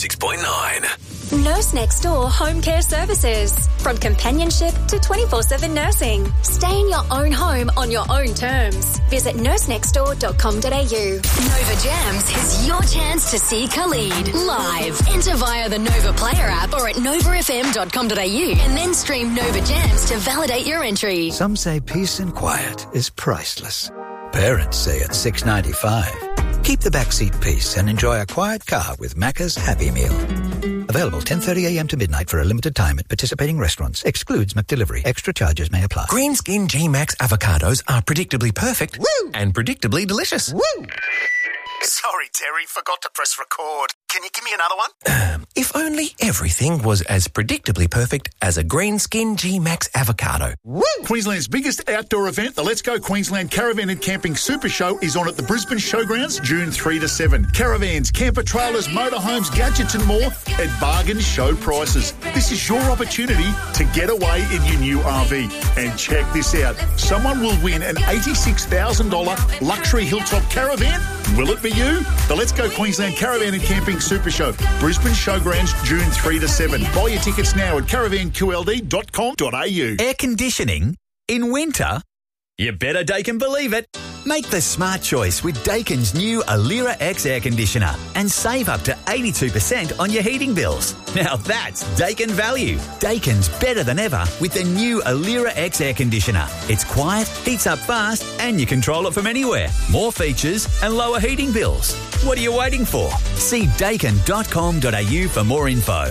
106.9. Nurse Next Door Home Care Services. From companionship to 24/7 nursing. Stay in your own home on your own terms. Visit nursenextdoor.com.au. Nova Jams is your chance to see Khalid live. Enter via the Nova Player app or at novafm.com.au and then stream Nova Jams to validate your entry. Some say peace and quiet is priceless. Parents say it's $6.95. Keep the backseat peace and enjoy a quiet car with Macca's Happy Meal. Available 10:30am to midnight for a limited time at participating restaurants. Excludes McDelivery. Extra charges may apply. Green Skin G-Max avocados are predictably perfect. Woo! And predictably delicious. Woo! Sorry, Terry, forgot to press record. Can you give me another one? If only everything was as predictably perfect as a Green Skin G-Max avocado. Woo! Queensland's biggest outdoor event, the Let's Go Queensland Caravan and Camping Super Show, is on at the Brisbane Showgrounds June 3 to 7. Caravans, camper trailers, motorhomes, gadgets and more at bargain show prices. This is your opportunity to get away in your new RV. And check this out. Someone will win an $86,000 luxury hilltop caravan. Will it be you? The Let's Go Queensland Caravan and Camping Super Show. Brisbane Showgrounds June 3 to 7. Buy your tickets now at caravanqld.com.au. Air conditioning in winter? You better Daikin believe it. Make the smart choice with Daikin's new Alira X air conditioner and save up to 82% on your heating bills. Now that's Daikin value. Daikin's better than ever with the new Alira X air conditioner. It's quiet, heats up fast, and you control it from anywhere. More features and lower heating bills. What are you waiting for? See daikin.com.au for more info.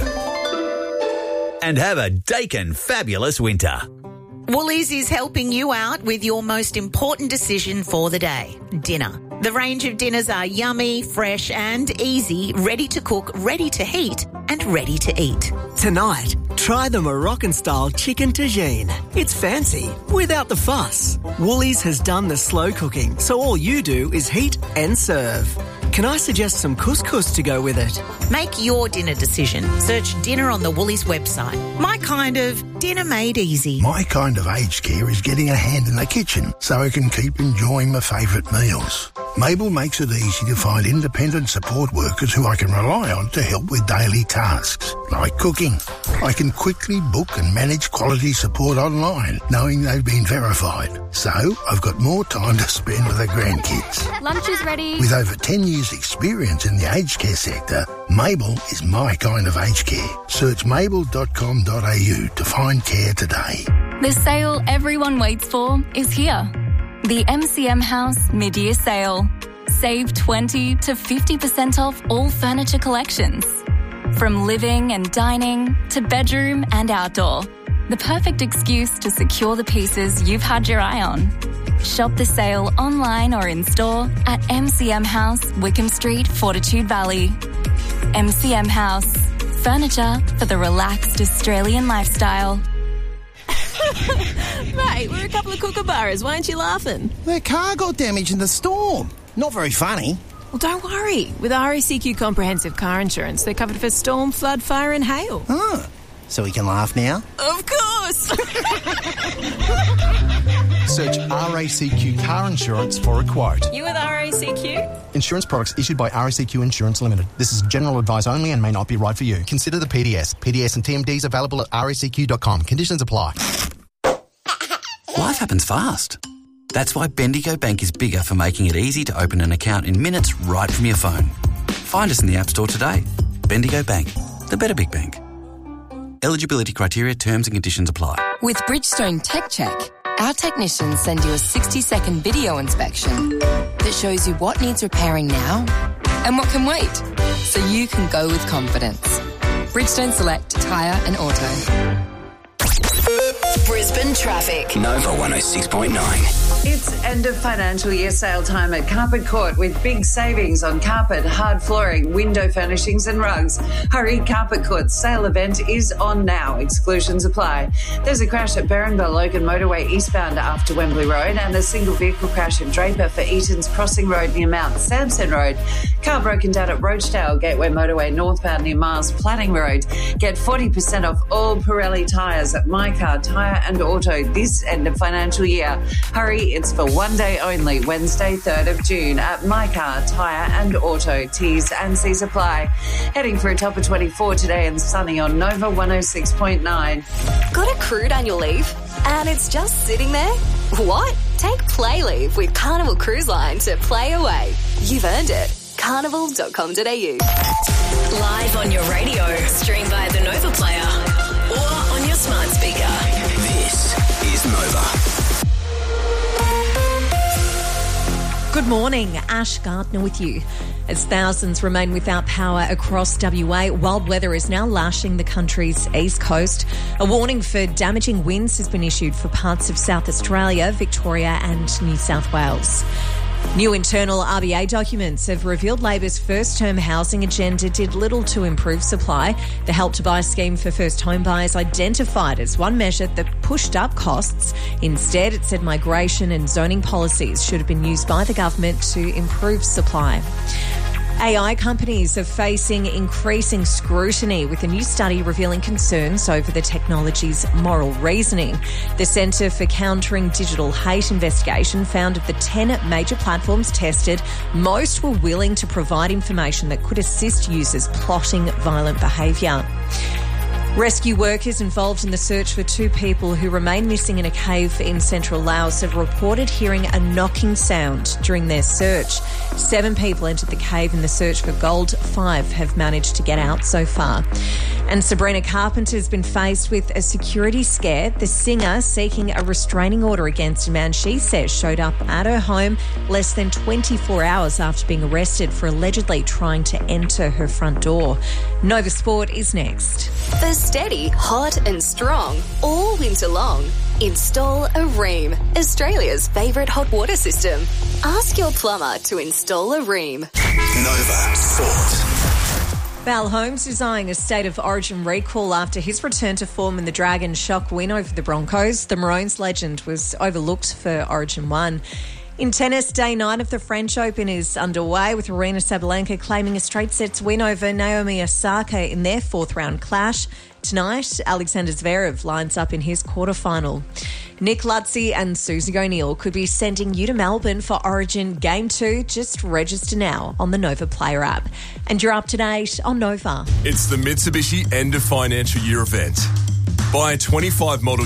And have a Daikin fabulous winter. Woolies is helping you out with your most important decision for the day, dinner. The range of dinners are yummy, fresh and easy, ready to cook, ready to heat and ready to eat. Tonight, try the Moroccan-style chicken tagine. It's fancy, without the fuss. Woolies has done the slow cooking, so all you do is heat and serve. Can I suggest some couscous to go with it? Make your dinner decision. Search dinner on the Woolies website. My kind of dinner made easy. My kind of aged care is getting a hand in the kitchen so I can keep enjoying my favourite meals. Mabel makes it easy to find independent support workers who I can rely on to help with daily tasks, like cooking. I can quickly book and manage quality support online, knowing they've been verified. So I've got more time to spend with the grandkids. Lunch is ready. With over 10 years' experience in the aged care sector, Mabel is my kind of aged care. Search mabel.com.au to find care today. The sale everyone waits for is here. The MCM House Mid-Year Sale. Save 20 to 50% off all furniture collections. From living and dining to bedroom and outdoor. The perfect excuse to secure the pieces you've had your eye on. Shop the sale online or in store at MCM House, Wickham Street, Fortitude Valley. MCM House. Furniture for the relaxed Australian lifestyle. Mate, we're a couple of kookaburras. Why aren't you laughing? Their car got damaged in the storm. Not very funny. Well, don't worry. With RACQ Comprehensive Car Insurance, they're covered for storm, flood, fire and hail. Oh, so we can laugh now? Of course! Search RACQ Car Insurance for a quote. You with RACQ? Insurance products issued by RACQ Insurance Limited. This is general advice only and may not be right for you. Consider the PDS. PDS and TMDs available at racq.com. Conditions apply. Life happens fast. That's why Bendigo Bank is bigger for making it easy to open an account in minutes right from your phone. Find us in the App Store today. Bendigo Bank, the better big bank. Eligibility criteria, terms and conditions apply. With Bridgestone Tech Check, our technicians send you a 60-second video inspection that shows you what needs repairing now and what can wait, so you can go with confidence. Bridgestone Select Tyre and Auto. Brisbane traffic. Nova 106.9. It's end of financial year sale time at Carpet Court with big savings on carpet, hard flooring, window furnishings and rugs. Hurry, Carpet Court's sale event is on now. Exclusions apply. There's a crash at Berrinba Logan Motorway eastbound after Wembley Road and a single vehicle crash at Draper for Eaton's Crossing Road near Mount Sampson Road. Car broken down at Roachdale Gateway Motorway northbound near Miles Planning Road. Get 40% off all Pirelli tyres at My Car Tyre Tyre and Auto this end of financial year. Hurry, it's for one day only, Wednesday 3rd of June at My Car, Tyre and Auto. T's and C's apply. Heading for a top of 24 today and sunny on Nova 106.9. Got accrued annual leave and it's just sitting there? What? Take Play Leave with Carnival Cruise Line to play away. You've earned it. Carnival.com.au. Live on your radio, stream via the Nova Player or on your smart speaker. This is Nova. Good morning, Ash Gardner with you. As thousands remain without power across WA, wild weather is now lashing the country's east coast. A warning for damaging winds has been issued for parts of South Australia, Victoria and New South Wales. New internal RBA documents have revealed Labor's first-term housing agenda did little to improve supply. The Help to Buy scheme for first home buyers identified as one measure that pushed up costs. Instead, it said migration and zoning policies should have been used by the government to improve supply. AI companies are facing increasing scrutiny with a new study revealing concerns over the technology's moral reasoning. The Centre for Countering Digital Hate investigation found of the 10 major platforms tested, most were willing to provide information that could assist users plotting violent behaviour. Rescue workers involved in the search for two people who remain missing in a cave in central Laos have reported hearing a knocking sound during their search. 7 people entered the cave in the search for gold. 5 have managed to get out so far. And Sabrina Carpenter has been faced with a security scare. The singer seeking a restraining order against a man she says showed up at her home less than 24 hours after being arrested for allegedly trying to enter her front door. Nova Sport is next. The steady, hot and strong all winter long. Install a Rheem, Australia's favourite hot water system. Ask your plumber to install a Rheem. Nova Sport. Val Holmes is eyeing a state of origin recall after his return to form in the Dragons' shock win over the Broncos. The Maroons legend was overlooked for Origin 1. In tennis, day 9 of the French Open is underway with Aryna Sabalenka claiming a straight sets win over Naomi Osaka in their 4th round clash. Tonight, Alexander Zverev lines up in his quarterfinal. Nick Lutzy and Susie O'Neill could be sending you to Melbourne for Origin Game 2. Just register now on the Nova Player app. And you're up to date on Nova. It's the Mitsubishi end of financial year event. Buy a 25 model